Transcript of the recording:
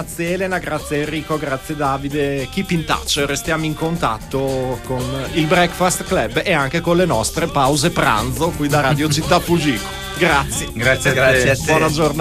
Grazie Elena, grazie Enrico, grazie Davide. Keep in touch, restiamo in contatto con il Breakfast Club e anche con le nostre pause pranzo qui da Radio Città Fujiko. Grazie. Grazie a te. Buona giornata.